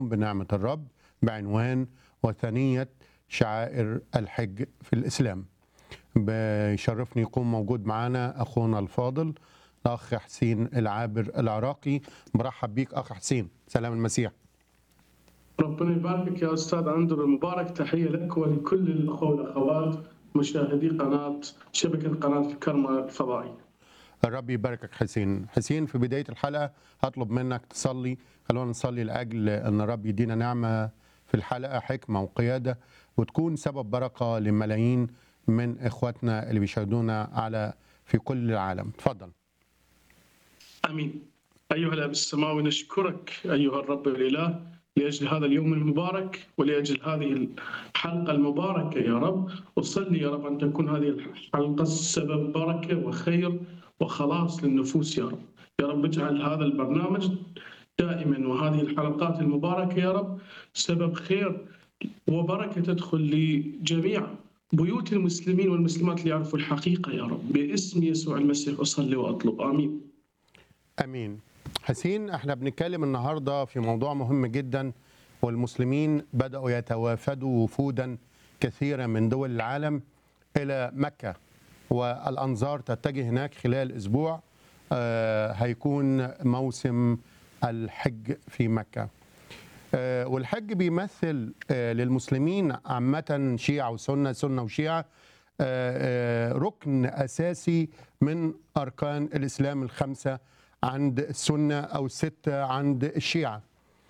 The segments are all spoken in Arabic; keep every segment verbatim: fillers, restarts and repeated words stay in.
بنعمة الرب بعنوان وثنية شعائر الحج في الإسلام. بيشرفني يكون موجود معنا أخونا الفاضل الأخ حسين العابر العراقي. مرحب بيك أخ حسين، سلام المسيح. ربنا يباركك يا أستاذ أندرو المبارك. تحية لك ولكل الأخوة والأخوات مشاهدي قناة شبكة قناة الكرمة الفضائية. الرب يباركك حسين. حسين، في بداية الحلقة هطلب منك تصلي. خلونا نصلي لأجل أن الرب يدينا نعمة في الحلقة، حكمة وقيادة، وتكون سبب بركة لملايين من إخواتنا اللي بيشاهدونا على في كل العالم. تفضل. آمين. أيها الأب السماوي، نشكرك أيها الرب الإله لأجل هذا اليوم المبارك ولأجل هذه الحلقة المباركة يا رب. أصلي يا رب أن تكون هذه الحلقة سبب بركة وخير وخلاص للنفوس يا رب. يا رب اجعل هذا البرنامج دائما وهذه الحلقات المباركة يا رب سبب خير وبركة تدخل لجميع بيوت المسلمين والمسلمات اللي يعرفوا الحقيقة يا رب. باسم يسوع المسيح أصلي وأطلب، آمين. امين. حسين، احنا بنتكلم النهارده في موضوع مهم جدا، والمسلمين بداوا يتوافدوا وفودا كثيره من دول العالم الى مكه، والانظار تتجه هناك خلال اسبوع. آه هيكون موسم الحج في مكه. آه والحج بيمثل آه للمسلمين عامه، شيعه وسنه، سنه وشيعه، آه آه ركن اساسي من اركان الاسلام الخمسه عند السنة أو الستة عند الشيعة.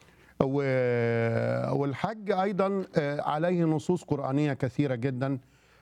والحج أيضا عليه نصوص قرآنية كثيرة جدا،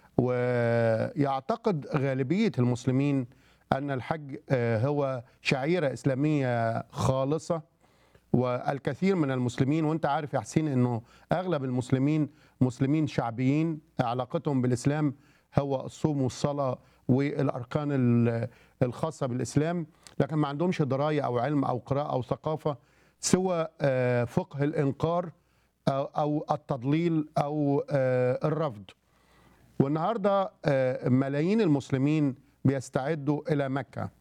ويعتقد غالبية المسلمين أن الحج هو شعيرة إسلامية خالصة. والكثير من المسلمين، وانت عارف يا حسين أنه أغلب المسلمين مسلمين شعبيين، علاقتهم بالإسلام هو الصوم والصلاة والأركان الخاصة بالإسلام، لكن ما عندهمش دراية أو علم أو قراءة أو ثقافة سوى فقه الإنكار أو التضليل أو الرفض. والنهاردة ملايين المسلمين بيستعدوا إلى مكة،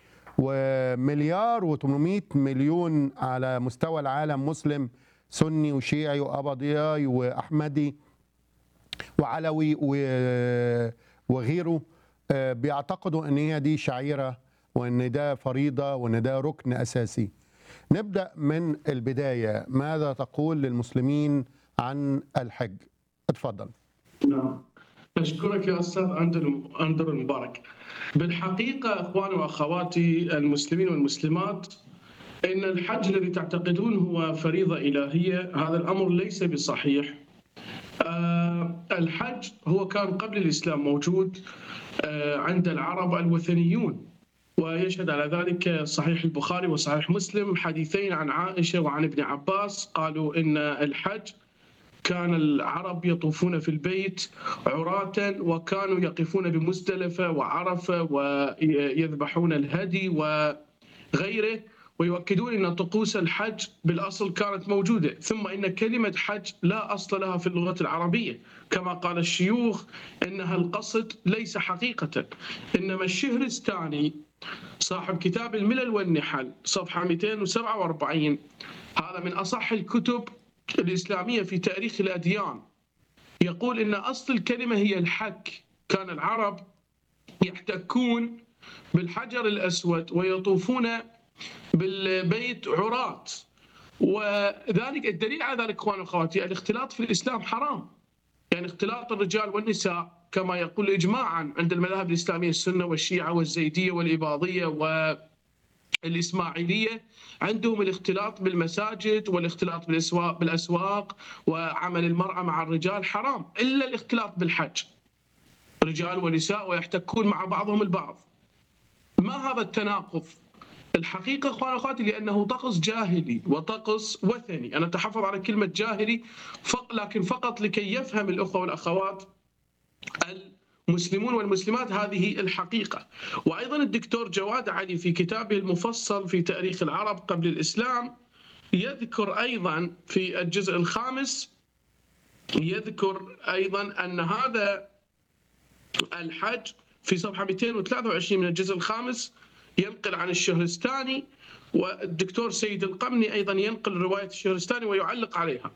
ومليار وثمانمائة مليون على مستوى العالم مسلم، سني وشيعي وأباضياي وأحمدي وعلوي وغيره، بيعتقدوا أن هي دي شعيرة وأن ده فريضة وأن ده ركن أساسي. نبدأ من البداية، ماذا تقول للمسلمين عن الحج؟ اتفضل. نعم، أشكرك يا أستاذ أندرو المبارك. بالحقيقة أخواني وأخواتي المسلمين والمسلمات، إن الحج الذي تعتقدون هو فريضة إلهية، هذا الأمر ليس بصحيح. أه الحج هو كان قبل الإسلام موجود أه عند العرب الوثنيون، ويشهد على ذلك صحيح البخاري وصحيح مسلم حديثين عن عائشة وعن ابن عباس، قالوا إن الحج كان العرب يطوفون في البيت عراة، وكانوا يقفون بمزدلفة وعرفة ويذبحون الهدي وغيره، ويؤكدون أن طقوس الحج بالأصل كانت موجودة، ثم إن كلمة حج لا أصل لها في اللغة العربية، كما قال الشيوخ إنها القصد ليس حقيقة. إنما الشهرستاني صاحب كتاب الملل والنحل صفحة مئتين وسبعة وأربعين، هذا من أصح الكتب الإسلامية في تاريخ الأديان، يقول إن أصل الكلمة هي الحك. كان العرب يحتكون بالحجر الأسود ويطوفون بالبيت عراة، وذلك الدليل على ذلك اخواني واخواتي الاختلاط في الاسلام حرام، يعني اختلاط الرجال والنساء كما يقول اجماعا عند المذاهب الاسلاميه، السنه والشيعه والزيديه والاباضيه والاسماعيليه، عندهم الاختلاط بالمساجد والاختلاط بالاسواق بالاسواق وعمل المراه مع الرجال حرام، الا الاختلاط بالحج، رجال ونساء ويحتكون مع بعضهم البعض. ما هذا التناقض؟ الحقيقة أخواني وأخواتي لأنه طقس جاهلي وطقس وثني. أنا أتحفظ على كلمة جاهلي فق لكن فقط لكي يفهم الأخوة والأخوات المسلمون والمسلمات هذه الحقيقة. وأيضا الدكتور جواد علي في كتابه المفصل في تاريخ العرب قبل الإسلام يذكر أيضا في الجزء الخامس، يذكر أيضا أن هذا الحج في صفحة مئتين وثلاثة وعشرين من الجزء الخامس ينقل عن الشهرستاني والدكتور سيد القمني أيضا ينقل رواية الشهرستاني ويعلق عليها.